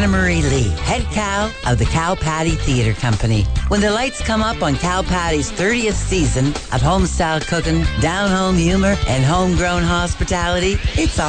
Anna Marie Lee, head cow of the Cow Patty Theatre Company. When the lights come up on Cow Patty's 30th season of home-style cooking, down-home humor, and homegrown hospitality, it's